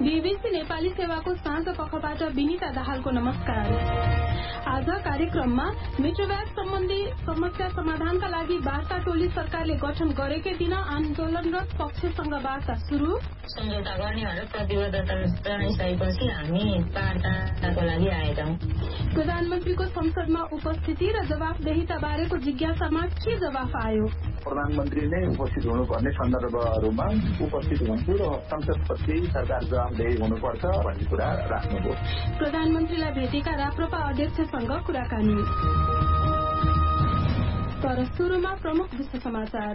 BBC Nepali सेवाको साँझ पखबाट विनिता दाहालको नमस्कार। आज कार्यक्रममा मेट्रोव्याट सम्बन्धी समस्या समाधानका लागि वार्ता टोली सरकारले गठन गरेकै दिन आन्दोलनरत पक्षसँग वार्ता शुरू। सम्झौता गर्ने भनेर प्रतिबद्धता जनाइसकेपछि हामी वार्ताको लागि आएका हौं। प्रधानमन्त्रीको संसदमा उपस्थिति र जवाफदेहिता बारेको जिज्ञासामा के जवाफ आयो? प्रधानमन्त्री नै उपस्थित हुनुपर्ने सन्दर्भहरूमा उपस्थित हुन्छु र संसदपछि सरकार जवाफदेही हुनुपर्छ भन्ने कुरा राख्नुभयो। प्रधानमन्त्रीलाई भेटेका राप्रपा अध्यक्षसँग कुराकानी। तर सुरुमा प्रमुख विश्व समाचार।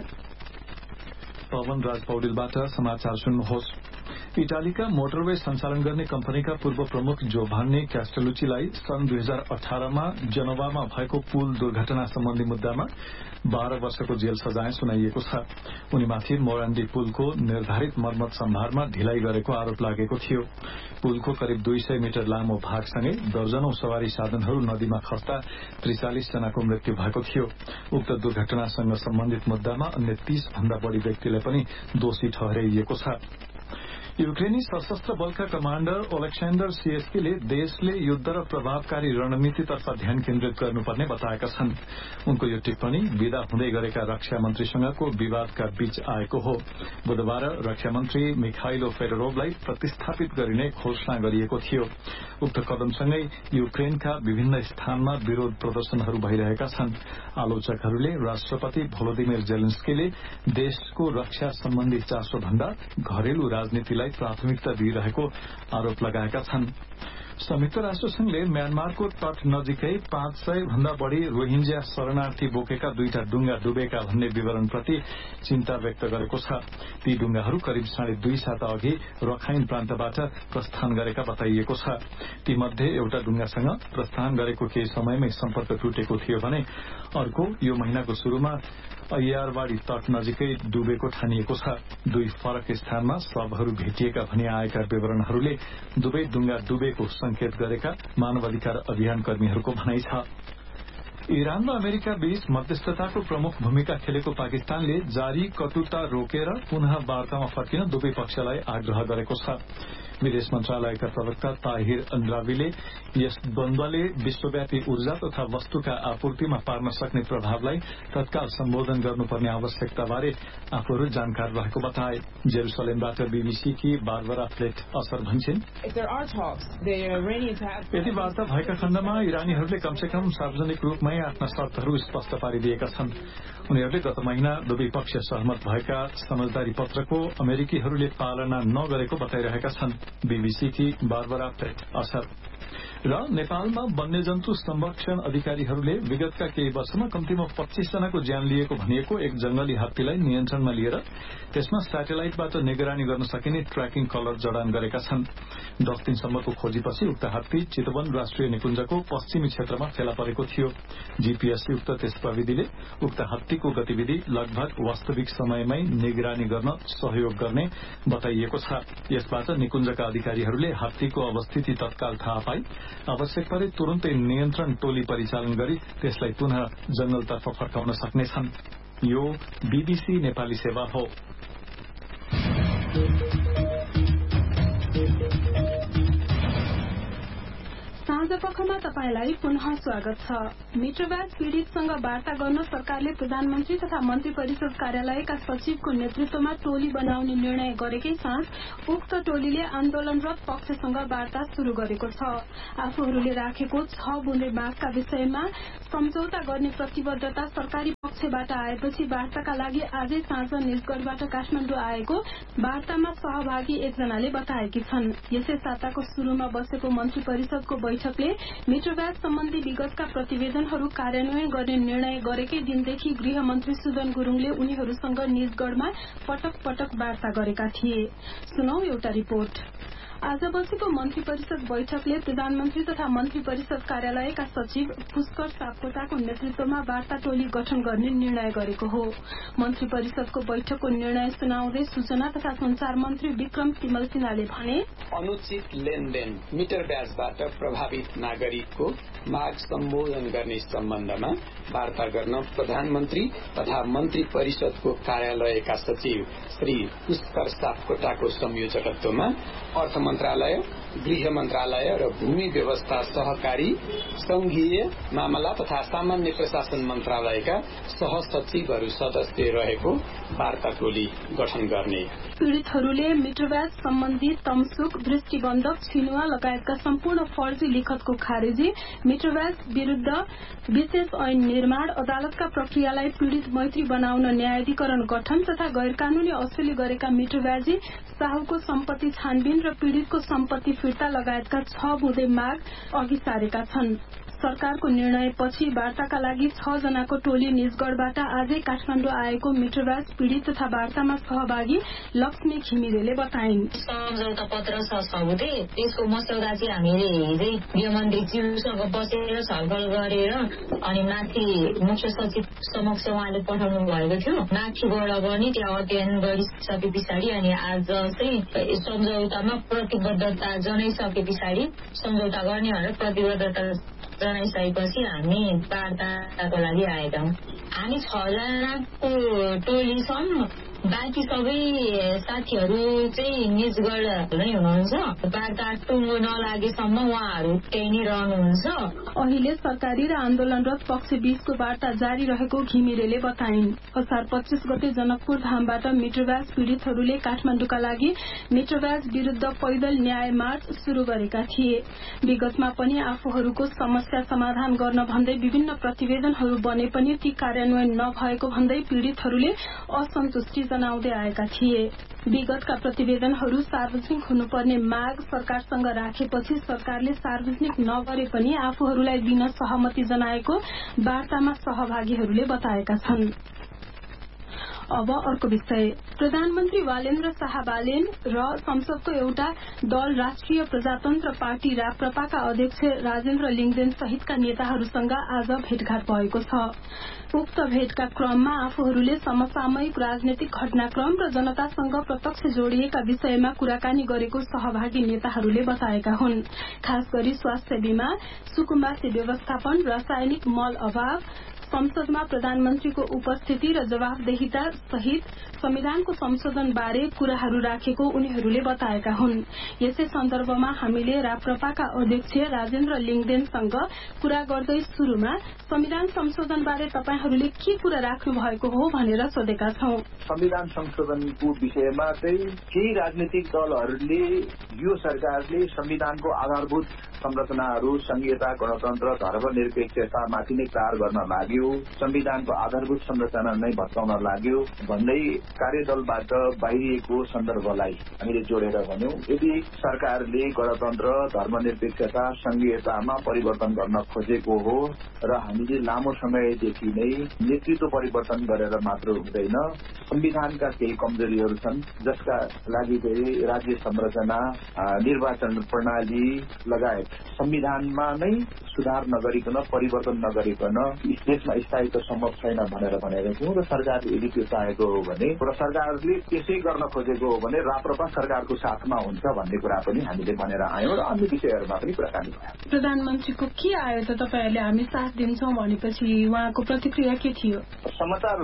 पवन राज पौडेलबाट समाचार सुन्नुहोस्। इटालीका मोटरवे सञ्चालन गर्ने कम्पनीका पूर्व प्रमुख जोभान्नी क्यास्टेलुचीलाई सन् 2018मा जेनोवामा भएको पुल दुर्घटना सम्बन्धी मुद्दामा 12 वर्षको जेल सजाय सुनाइएको छ। उनीमाथि मोरान्डी पुलको निर्धारित मर्मत सम्भारमा ढिलाइ गरेको आरोप लागेको थियो। पुलको करिब 200 मिटर लामो भागसँगै दर्जनौं सवारी साधनहरू नदीमा खस्दा 43 जनाको मृत्यु भएको थियो। उक्त दुर्घटनासँग सम्बन्धित मुद्दामा अन्य 30 भन्दा बढ़ी व्यक्तिलाई पनि दोषी ठहराइएको छ। युक्रेनी सशस्त्र बलका कमाण्डर ओलेक्सेन्डर सिएस्कीले देशले युद्ध र प्रभावकारी रणनीतितर्फ ध्यान केन्द्रित गर्नुपर्ने बताएका छन्। उनको यो टिप्पणी विदा हुँदै गरेका रक्षा मन्त्रीसँगको विवादका बीच आएको हो। बुधबार रक्षा मन्त्री मिखाइलो फेडोरोभलाई प्रतिस्थापित गरिने घोषणा गरिएको थियो। उक्त कदमसँगै युक्रेनका विभिन्न स्थानमा विरोध प्रदर्शनहरू भइरहेका छन्। आलोचकहरूले राष्ट्रपति भोलोदिमिर जेलेन्स्कीले देशको रक्षा सम्बन्धी चासो भन्दा घरेलु राजनीतिलाई प्राथमिकता दिइरहेको आरोप लगाएका छन्। संयुक्त राष्ट्रसंघले म्यानमारको तट नजिकै 500 भन्दा बढ़ी रोहिंग्या शरणार्थी बोकेका 2टा डुंगा डुबेका भन्ने विवरणप्रति चिन्ता व्यक्त गरेको छ। ती डुंगाहरू करिब 2.5 साता अघि रखाइन प्रान्तबाट प्रस्थान गरेका बताइएको छ। ती मध्ये एउटा डुंगासँग प्रस्थान गरेको केही समयमै सम्पर्क टुटेको थियो भने अर्को यो महिनाको शुरूमा अय्यारवाड़ी तट नजिकै डुबेको ठानिएको छ। 2 फरक स्थानमा शवहरू भेटिएका भनी आएका विवरणहरूले दुवै डुंगा डुबेको संकेत गरेका मानवाधिकार अभियान कर्मीहरूको भनाइ छ। इरान र अमेरिका बीच मध्यस्थताको प्रमुख भूमिका खेलेको पाकिस्तानले जारी कटुता रोकेर पुनः वार्तामा फर्किन दुवै पक्षलाई आग्रह गरेको छ। विदेश मन्त्रालयका प्रवक्ता ताहिर अन्द्रावीले यस द्वन्द्वले विश्वव्यापी ऊर्जा तथा वस्तुका आपूर्तिमा पार्न सक्ने प्रभावलाई तत्काल सम्बोधन गर्नुपर्ने आवश्यकताबारे आफूहरू जानकार रहेको बताए। जेरुसलेमबाट बीबीसीकी बारबरा फ्लेट असर भन्छन्, यदि वार्ता भएका खण्डमा इरानीहरूले कमसेकम सार्वजनिक रूपमै आफ्ना शर्तहरू स्पष्ट पारिदिएका छन्। उनीहरूले गत महिना दुवै पक्ष सहमत भएका समझदारी पत्रको अमेरिकीहरूले पालना नगरेको बताइरहेका छन्। बीबीसीकी बारबरा फ्लेट असर। र नेपालमा वन्यजन्तु संरक्षण अधिकारीहरूले विगतका केही वर्षमा कम्तीमा 25 जनाको ज्यान लिएको भनिएको एक जंगली हात्तीलाई नियन्त्रणमा लिएर त्यसमा स्याटेलाइटबाट निगरानी गर्न सकिने ट्र्याकिङ कलर जडान गरेका छन्। 10 दिनसम्मको खोजीपछि उक्त हात्ती चितवन राष्ट्रिय निकुञ्जको पश्चिमी क्षेत्रमा फेला परेको थियो। जीपीएस युक्त त्यस प्रविधिले उक्त हात्तीको गतिविधि लगभग वास्तविक समयमै निगरानी गर्न सहयोग गर्ने बताइएको छ। यसबाट निकुञ्जका अधिकारीहरूले हात्तीको अवस्थिति तत्काल थाहा पाई आवश्यक परे तुरन्तै नियन्त्रण टोली परिचालन गरी त्यसलाई पुनः जंगलतर्फ फर्काउन सक्नेछन्। यो बीबीसी नेपाली सेवा हो। साँझपखमा तपाईलाई पुनः स्वागत छ। मेट्रोव्याट पीड़ितसँग वार्ता गर्न सरकारले प्रधानमन्त्री तथा मन्त्री परिषद कार्यालयका सचिवको नेतृत्वमा टोली बनाउने निर्णय गरेकै साथ उक्त टोलीले आन्दोलनरत पक्षसँग वार्ता शुरू गरेको छ। आफूहरूले राखेको 6 बुँदे बाँधका विषयमा सम्झौता गर्ने प्रतिबद्धता सरकारी पक्षबाट आएपछि वार्ताका लागि आजै साँझ निजगढबाट काठमाडौँ आएको वार्तामा सहभागी एकजनाले बताएकी छन्। यसै साताको शुरूमा बसेको मन्त्री परिषदको बैठकले मेट्रोव्याट सम्बन्धी विगतका प्रतिवेदनहरू कार्यान्वयन गर्ने निर्णय गरेकै दिनदेखि गृहमन्त्री सुदन गुरूङले उनीहरूसँग निजगढमा पटक पटक वार्ता गरेका थिए। सुनौ एउटा रिपोर्ट। आज बसेको मन्त्री परिषद बैठकले प्रधानमन्त्री तथा मन्त्री परिषद कार्यालयका सचिव पुष्कर सापकोटाको नेतृत्वमा वार्ता टोली गठन गर्ने निर्णय गरेको हो। मन्त्री परिषदको बैठकको निर्णय सुनाउँदै सूचना तथा संचार मन्त्री विक्रम तिमल सिन्हाले भने, अनुचित लेनदेन मिटर ब्याजबाट प्रभावित नागरिकको माग सम्बोधन गर्ने सम्बन्धमा वार्ता गर्न प्रधानमन्त्री तथा मन्त्री परिषदको कार्यालयका सचिव श्री पुष्कर सापकोटाको संयोजकत्वमा अर्थ मन्त्रालय, गृह मन्त्रालय र भूमि व्यवस्था, सहकारी, संघीय मामला तथा सामान्य प्रशासन मन्त्रालयका सहसचिवहरू सदस्य रहेको वार्ता टोली गठन गर्ने। पीड़ितहरूले मिटरब्याज सम्बन्धी तमसुक, दृष्टिबन्धक, छिनुवा लगायतका सम्पूर्ण फर्जी लिखतको खारेजी, मिटरब्याज विरूद्ध विशेष ऐन निर्माण, अदालतका प्रक्रियालाई पीड़ित मैत्री बनाउन न्यायाधिकरण गठन तथा गैर कानूनी असुली गरेका मिटरब्याजी साहुको सम्पत्ति छानबिन र पीड़ितको सम्पत्ति फिर्ता लगायतका 6 बुँदे माग अघि सारेका छन्। सरकारको निर्णयपछि वार्ताका लागि 6 जनाको टोली निजगढ़बाट आजै काठमाडौँ आएको मिटरब्याज पीड़ित तथा वार्तामा सहभागी लक्ष्मी घिमिरेले बताइन्। सम्झौता पत्र छ बुँदे, त्यसको मसौदा चाहिँ हामीले हिजै गृहमन्त्रीज्यूसँग बसेर छलफल गरेर अनि माथि मुख्य सचिव समक्ष उहाँले पठाउनु भएको थियो। माथिबाट पनि त्यहाँ अध्ययन गरिसके पछाडि अनि आज चाहिँ सम्झौतामा प्रतिबद्धता जनाइसके पछाडि सम्झौता गर्ने भनेर प्रतिबद्धता जनाइसकेपछि हामी वार्ताको लागि आएका हौं। हामी 6 जनाको टोली छौं। बाँकी सबै साथीहरू चाहिँ निजगढ नै हुनुहुन्छ। वार्ता टुङ्गो नलागेसम्म उहाँहरू त्यही नै रहनुहुन्छ। अहिले सरकारी र आन्दोलनरत पक्ष बीचको वार्ता जारी रहेको घिमिरेले बताइन्। असार 25 गते जनकपुर धामबाट मिटरब्याज पीड़ितहरूले काठमाडौँका लागि मिटरब्याज विरूद्ध पैदल न्याय मार्च शुरू गरेका थिए। विगतमा पनि आफूहरूको समस्या समाधान गर्न भन्दै विभिन्न प्रतिवेदनहरू बने पनि ती कार्यान्वयन नभएको भन्दै पीड़ितहरूले असन्तुष्टि जनाउँदै आएका थिए। विगतका प्रतिवेदनहरू सार्वजनिक हुनुपर्ने माग सरकारसँग राखेपछि सरकारले सार्वजनिक नगरे पनि आफूहरूलाई दिन सहमति जनाएको वार्तामा सहभागीहरूले बताएका छन्। अब अर्को विषय, प्रधानमन्त्री वालेन्द्र शाह बालेन र संसदको एउटा दल राष्ट्रिय प्रजातन्त्र पार्टी राप्रपाका अध्यक्ष राजेन्द्र लिङदेन सहितका नेताहरूसँग आज भेटघाट भएको छ। उक्त भेटका क्रममा आफूहरूले समसामयिक राजनैतिक घटनाक्रम र जनतासँग प्रत्यक्ष जोडिएका विषयमा कुराकानी गरेको सहभागी नेताहरूले बताएका हुन्। खास गरी स्वास्थ्य बीमा, सुकुम्बासी व्यवस्थापन, रासायनिक मल अभाव, संसदमा प्रधानमन्त्रीको उपस्थिति र जवाफदेहिता सहित संविधानको संशोधन बारे कुराहरू राखेको उनीहरूले बताएका हुन्। यसै सन्दर्भमा हामीले राप्रपाका अध्यक्ष राजेन्द्र लिङदेनसँग कुरा गर्दै शुरूमा संविधान संशोधन बारे तपाईहरूले के कुरा राख्नु भएको हो भनेर सोधेका छौं। संविधान संशोधनको विषयमा चाहिँ केही राजनीतिक दलहरूले यो सरकारले संविधानको आधारभूत संरचनाहरू संघीयता, गणतन्त्र, धर्मनिरपेक्षतामाथि नै प्रहार गर्न लाग्यो, संविधानको आधारभूत संरचना नै भत्काउन लाग्यो भन्दै कार्यदलबाट बाहिरिएको सन्दर्भलाई हामीले जोडेर भन्यौं। यदि सरकारले गणतन्त्र, धर्मनिरपेक्षता, संघीयतामा परिवर्तन गर्न खोजेको हो र हामीले लामो समयदेखि नै नेतृत्व परिवर्तन गरेर मात्र हुँदैन, संविधानका केही कमजोरीहरू छन् जसका लागि चाहिँ राज्य संरचना, निर्वाचन प्रणाली लगायत संविधानमा नै सुधार नगरिकन, परिवर्तन नगरिकन देशमा स्थायित्व सम्भव छैन भनेर भनेको थियौं। र सरकारले यदि त्यो चाहेको हो भने र सरकारले त्यसै गर्न खोजेको हो भने राप्रपा सरकारको साथमा हुन्छ भन्ने कुरा पनि हामीले भनेर आयौं र अन्य विषयहरूमा पनि कुराकानी भयो। प्रधानमन्त्रीको के आयो त तपाईहरूले हामी साथ दिन्छौं भनेपछि उहाँको प्रतिक्रिया के थियो? समाचार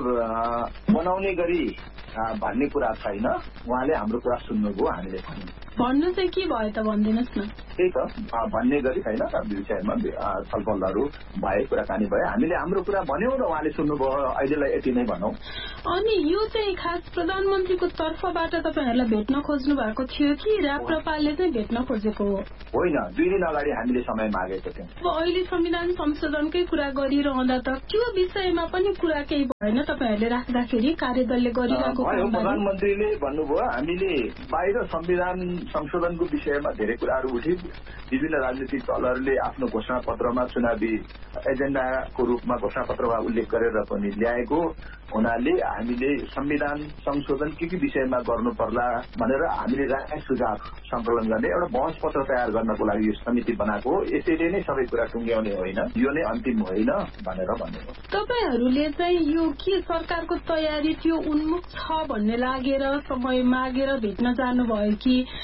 बनाउने गरी भन्ने कुरा छैन, उहाँले हाम्रो कुरा सुन्नुभयो, हामीले भन्नु चाहिँ के भयो त भनिदिनुहोस् न। त्यही त भन्ने गरी छैन, विषयमा छलफलहरू भए, कुराकानी भए, हामीले हाम्रो कुरा भन्यौं र उहाँले सुन्नुभयो। अहिलेलाई यति नै भनौं। अनि यो चाहिँ खास प्रधानमन्त्रीको तर्फबाट तपाईहरूलाई भेट्न खोज्नु भएको थियो कि राप्रपाले चाहिँ भेट्न खोजेको हो? होइन, 2 दिन अगाडि हामीले समय मागेको थियौं। अब अहिले संविधान संशोधनकै कुरा गरिरहँदा त त्यो विषयमा पनि कुरा केही भएन तपाईहरूले राख्दाखेरि? कार्यदलले गरिरहेको प्रधानमन्त्रीले भन्नुभयो हामीले बाहिर संविधान संशोधनको विषयमा धेरै कुराहरू उठे, विभिन्न राजनीतिक दलहरूले आफ्नो घोषणा पत्रमा चुनावी एजेन्डाको रूपमा घोषणा पत्रमा उल्लेख गरेर पनि ल्याएको हुनाले हामीले संविधान संशोधन के विषयमा गर्नु पर्ला भनेर हामीले राय सुझाव संकलन गर्ने एउटा बहस पत्र तयार गर्नको लागि यो समिति बनाएको हो। यसैले नै सबै कुरा टुङ्ग्याउने होइन, यो नै अन्तिम होइन भनेर भनेको। तपाईहरूले चाहिँ यो के सरकारको तयारी थियो, उन्मुख छ भन्ने लागेर समय मागेर भेट्न जानुभयो कि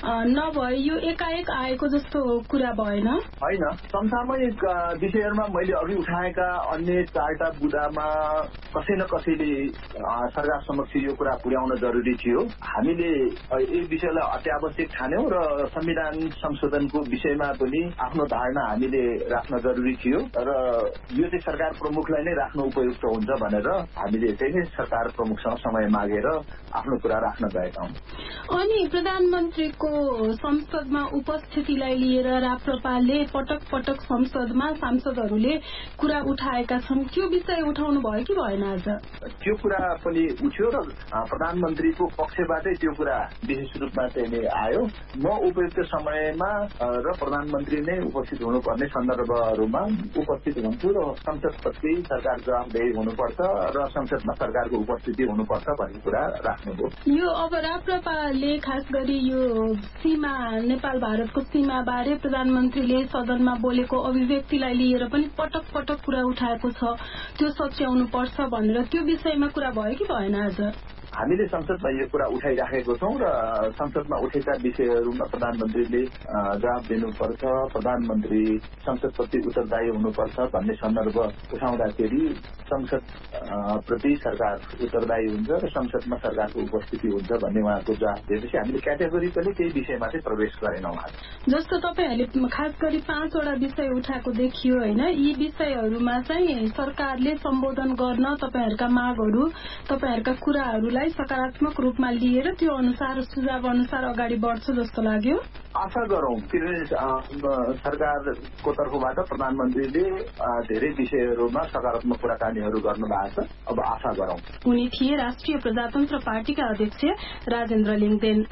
नभए यो एकाएक आएको जस्तो कुरा भएन होइन। समसामयिक विषयहरूमा मैले अघि उठाएका अन्य 4टा बुदामा कसै न कसैले सरकार समक्ष यो कुरा पुर्याउन जरुरी थियो। हामीले यस विषयलाई अत्यावश्यक ठान्यौं र संविधान संशोधनको विषयमा पनि आफ्नो धारणा हामीले राख्न जरुरी थियो र यो चाहिँ सरकार प्रमुखलाई नै राख्न उपयुक्त हुन्छ भनेर हामीले चाहिँ सरकार प्रमुखसँग समय मागेर आफ्नो कुरा राख्न गएका हौं। अनि प्रधानमन्त्रीको संसदमा उपस्थितिलाई लिएर राप्रपाले पटक पटक संसदमा सांसदहरूले कुरा उठाएका छन्। त्यो विषय उठाउनु भयो कि भएन? आज त्यो कुरा पनि उठ्यो र प्रधानमन्त्रीको पक्षबाटै त्यो कुरा विशेष रूपमा चाहिँ आयो। म उपयुक्त समयमा र प्रधानमन्त्री नै उपस्थित हुनुपर्ने सन्दर्भहरूमा उपस्थित हुन्छु र संसदप्रति सरकार जवाफदेही हुनुपर्छ र संसदमा सरकारको उपस्थिति हुनुपर्छ भन्ने कुरा राख्नुभयो। यो अब राप्रपाले खास गरी यो सीमा नेपाल भारतको सीमा बारे प्रधानमन्त्रीले सदनमा बोलेको अभिव्यक्तिलाई लिएर पनि पटक पटक कुरा उठाएको छ। त्यो सच्याउनु पर्छ भनेर त्यो विषयमा कुरा भयो कि भएन? आज हामीले संसदमा यो कुरा उठाइराखेको छौं र संसदमा उठेका विषयहरूमा प्रधानमन्त्रीले जवाब दिनुपर्छ, प्रधानमन्त्री संसदप्रति उत्तरदायी हुनुपर्छ भन्ने सन्दर्भ उठाउँदाखेरि संसद प्रति सरकार उत्तरदायी हुन्छ र संसदमा सरकारको उपस्थिति हुन्छ भन्ने उहाँको जवाब दिएपछि हामीले क्याटेगोरिकली त्यही विषयमा चाहिँ प्रवेश गरेनौं। जस्तो तपाईहरुले खास गरी 5 वटा विषय उठाएको देखियो हैन। यी विषयहरूमा चाहिँ सरकारले सम्बोधन गर्न तपाईहरुका मागहरू तपाईहरुका कुराहरूलाई सकारात्मक रूपमा लिएर त्यो अनुसार सुझाव अनुसार अगाडि बढ्छ जस्तो लाग्यो। आशा गरौं किनभने सरकारको तर्फबाट प्रधानमन्त्रीले धेरै विषयहरूमा सकारात्मक कुराकानीहरू गर्नु भएको छ। अब आशा गरौं। उनी थिए राष्ट्रिय प्रजातन्त्र पार्टीका अध्यक्ष राजेन्द्र लिङदेन।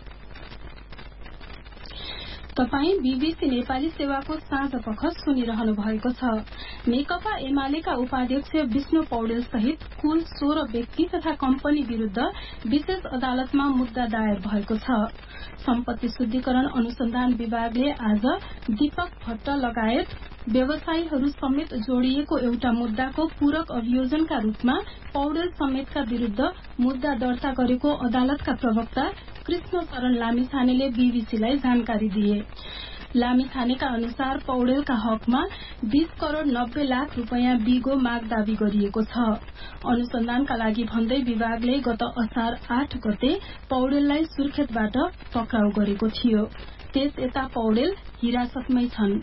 तपाई बीबीसी नेपाली सेवाको साँझ पख सुनिरहनु भएको छ। नेकपा एमालेका उपाध्यक्ष विष्णु पौडेल सहित कुल 16 व्यक्ति तथा कम्पनी विरूद्ध विशेष अदालतमा मुद्दा दायर भएको छ। सम्पत्ति शुद्धिकरण अनुसन्धान विभागले आज दीपक भट्ट लगायत व्यवसायीहरू समेत जोडिएको एउटा मुद्दाको पूरक अभियोजनका रूपमा पौडेल समेतका विरूद्ध मुद्दा दर्ता गरेको अदालतका प्रवक्ता कृष्ण शरण लामिछानेले बीबीसीलाई जानकारी दिए। लामिछानेका अनुसार पौडेलका हकमा 20 करोड़ 90 लाख रूपियाँ बिगो माग दावी गरिएको छ। अनुसन्धानका लागि भन्दै विभागले गत असार 8 गते पौडेललाई सुर्खेतबाट पक्राउ गरेको थियो। त्यस यता पौडेल हिरासतमै छन्।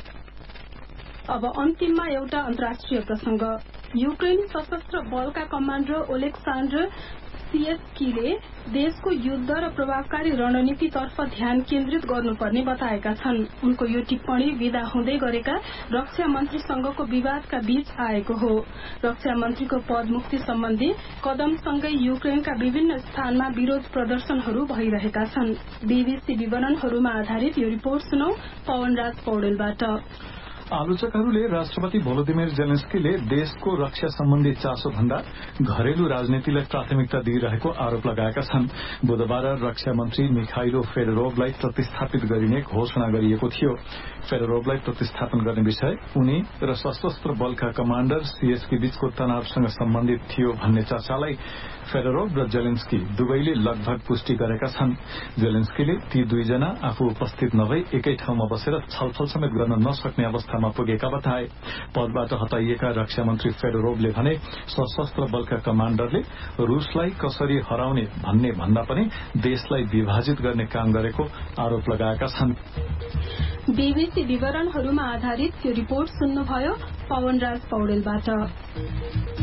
अब अन्तिममा एउटा अन्तर्राष्ट्रिय प्रसंग। युक्रेनी सशस्त्र बलका कमाण्डर ओलेक्सान्डर सिएस्कीले देशको युद्ध र प्रभावकारी रणनीतितर्फ ध्यान केन्द्रित गर्नुपर्ने बताएका छन्। उनको यो टिप्पणी विदा हुँदै गरेका रक्षा मन्त्रीसँगको विवादका बीच आएको हो। रक्षा मन्त्रीको पदमुक्ति सम्बन्धी कदमसँगै युक्रेनका विभिन्न स्थानमा विरोध प्रदर्शनहरू भइरहेका छन्। बीबीसी विवरणहरूमा आधारित यो रिपोर्ट सुनौ पवनराज पौडेलबाट। आलोचकहरूले राष्ट्रपति भोलोदिमिर जेलेन्स्कीले देशको रक्षा सम्बन्धी चासो भन्दा घरेलु राजनीतिलाई प्राथमिकता दिइरहेको आरोप लगाएका छन्। बुधबार रक्षा मन्त्री मिखाइलो फेडोरोभलाई प्रतिस्थापित गरिने घोषणा गरिएको थियो। फेडोरोभलाई प्रतिस्थापन गर्ने विषय उनी र सशस्त्र बलका कमाण्डर सीएसकी बीचको तनावसँग सम्बन्धित थियो भन्ने चर्चालाई फेडोरोभ र जेलेन्स्की दुवैले लगभग पुष्टि गरेका छन्। जेलेन्स्कीले ती दुईजना आफू उपस्थित नभई एकै ठाउँमा बसेर छलफल समेत गर्न नसक्ने अवस्थामा पुगेका बताए। पदबाट हटाइएका रक्षा मन्त्री फेडोरोभले भने सशस्त्र बलका कमाण्डरले रूसलाई कसरी हराउने भन्ने भन्दा पनि देशलाई विभाजित गर्ने काम गरेको आरोप लगाएका छन्। बीबीसी विवरणहरूमा आधारित यो रिपोर्ट सुन्नुभयो पवनराज पौडेलबाट।